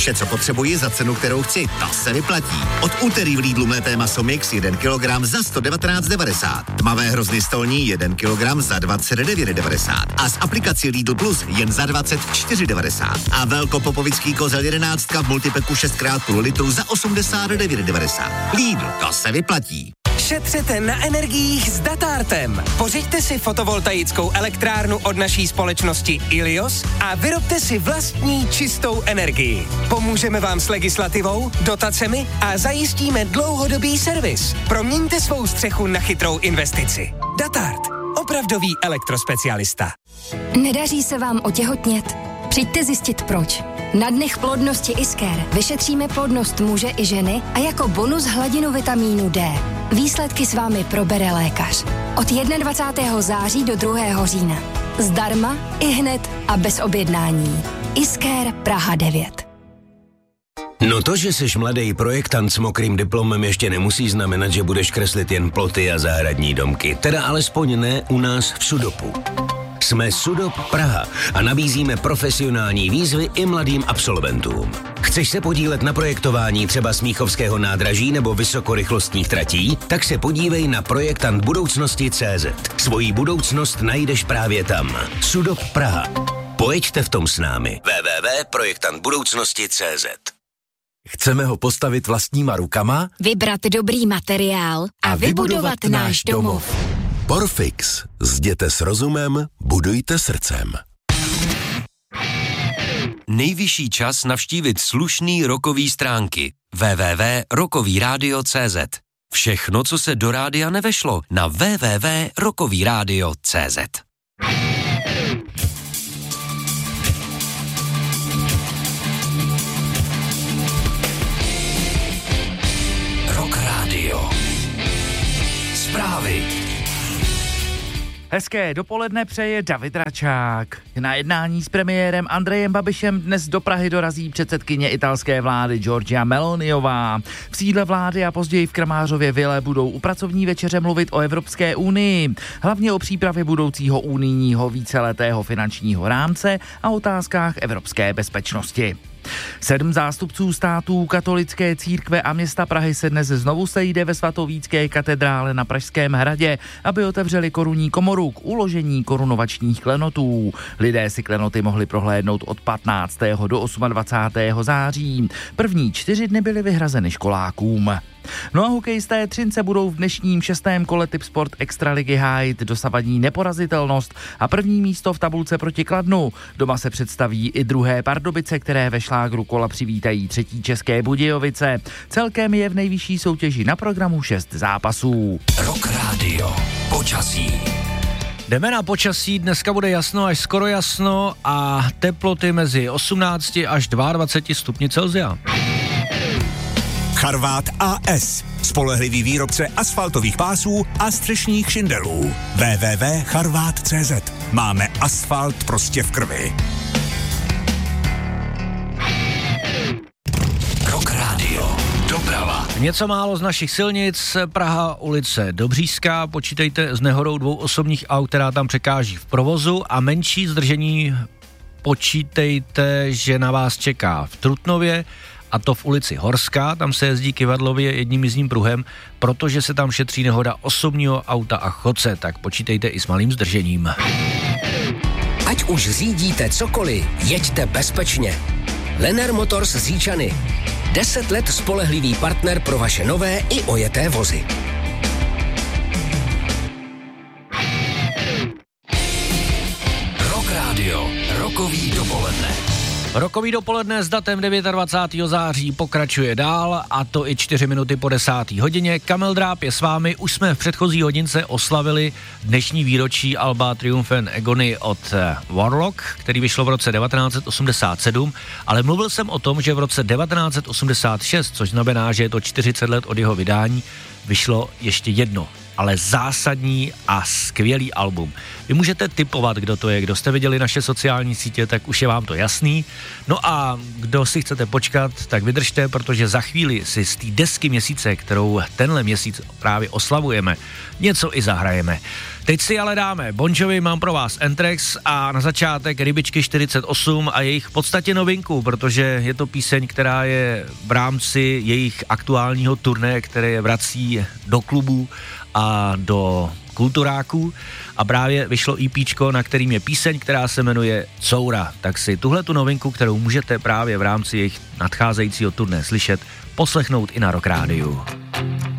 Vše, co potřebuji za cenu, kterou chci, to se vyplatí. Od úterý v Lidlu mlété maso mix 1 kg za 119,90. Tmavé hrozny stolní 1 kg za 29,90. A z aplikací Lidl Plus jen za 24,90. A velkopopovický kozel 11 v multipeku 6x půl litru za 89,90. Lidl, to se vyplatí. Šetřete na energiích s Datartem. Pořiďte si fotovoltaickou elektrárnu od naší společnosti Ilios a vyrobte si vlastní čistou energii. Pomůžeme vám s legislativou, dotacemi a zajistíme dlouhodobý servis. Proměňte svou střechu na chytrou investici. Datart. Opravdový elektrospecialista. Nedaří se vám otěhotnět? Přijďte zjistit proč. Na dnech plodnosti Isker vyšetříme plodnost muže i ženy a jako bonus hladinu vitamínu D. Výsledky s vámi probere lékař. Od 21. září do 2. října. Zdarma, ihned a bez objednání. Isker Praha 9. No to, že jsi mladý projektant s mokrým diplomem, ještě nemusí znamenat, že budeš kreslit jen ploty a zahradní domky. Teda alespoň ne u nás v Sudopu. Jsme Sudop Praha a nabízíme profesionální výzvy i mladým absolventům. Chceš se podílet na projektování třeba Smíchovského nádraží nebo vysokorychlostních tratí? Tak se podívej na projektant budoucnosti.cz. Svoji budoucnost najdeš právě tam. Sudop Praha. Pojďte v tom s námi. www.projektantbudoucnosti.cz. Chceme ho postavit vlastníma rukama? Vybrat dobrý materiál a vybudovat náš domov. Porfix. Zděte s rozumem, budujte srdcem. Nejvyšší čas navštívit slušný rockový stránky www.rockovyradio.cz. Všechno, co se do rádia nevešlo, na www.rockovyradio.cz. Rock Radio. Zprávy. Hezké dopoledne přeje David Račák. Na jednání s premiérem Andrejem Babišem dnes do Prahy dorazí předsedkyně italské vlády Giorgia Meloniová. V sídle vlády a později v Kramářově vile budou u pracovní večeře mluvit o Evropské unii, hlavně o přípravě budoucího unijního víceletého finančního rámce a otázkách evropské bezpečnosti. 7 zástupců států katolické církve a města Prahy se dnes znovu sejde ve svatovícké katedrále na Pražském hradě, aby otevřeli korunní komoru k uložení korunovačních klenotů. Lidé si klenoty mohli prohlédnout od 15. do 28. září. První 4 dny byly vyhrazeny školákům. No a hokejisté Třince budou v dnešním 6. kole Tipsport Extraligy hájit dosavadní neporazitelnost a první místo v tabulce proti Kladnu. Doma se představí i druhé Pardubice, které ve šlágru kola přivítají 3. České Budějovice. Celkem je v nejvyšší soutěži na programu 6 zápasů. Rock Radio. Počasí. Jdeme na počasí, dneska bude jasno až skoro jasno a teploty mezi 18 až 22 stupni Celsia. Charvát AS. Spolehlivý výrobce asfaltových pásů a střešních šindelů. www.charvát.cz. Máme asfalt prostě v krvi. Rock Radio. Doprava. Něco málo z našich silnic. Praha, ulice Dobříšská. Počítejte s nehodou 2 osobních aut, která tam překáží v provozu, a menší zdržení počítejte, že na vás čeká v Trutnově, a to v ulici Horská, tam se jezdí kyvadlově jedním jízdním pruhem, protože se tam šetří nehoda osobního auta a chodce, tak počítejte i s malým zdržením. Ať už řídíte cokoliv, jeďte bezpečně. Lenner Motors z Říčany. 10 let spolehlivý partner pro vaše nové i ojeté vozy. Rock Radio. Rockový dopoledne. Rokový dopoledne s datem 29. září pokračuje dál, a to i 4 minuty po 10. hodině. Kamil Dráb je s vámi, už jsme v předchozí hodince oslavili dnešní výročí alba Triumph and Agony od Warlock, který vyšlo v roce 1987, ale mluvil jsem o tom, že v roce 1986, což znamená, že je to 40 let od jeho vydání, vyšlo ještě jedno, ale zásadní a skvělý album. Vy můžete tipovat, kdo to je. Kdo jste viděli naše sociální sítě, tak už je vám to jasný. No a kdo si chcete počkat, tak vydržte, protože za chvíli si z té desky měsíce, kterou tenhle měsíc právě oslavujeme, něco i zahrajeme. Teď si ale dáme Bon Jovi, mám pro vás Anthrax a na začátek Rybičky 48 a jejich v podstatě novinku, protože je to píseň, která je v rámci jejich aktuálního turné, které je vrací do klubů a do kulturáků a právě vyšlo EPčko, na kterým je píseň, která se jmenuje Coura. Tak si tuhletu novinku, kterou můžete právě v rámci jejich nadcházejícího turné slyšet, poslechnout i na Rock Rádiu.